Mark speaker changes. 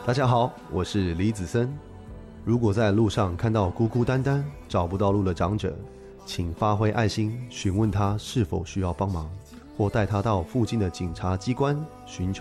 Speaker 1: 大家好，我是李子森。如果在路上看到孤孤单单找不到路的长者，请发挥爱心询问他是否需要帮忙，或带他到附近的警察机关寻求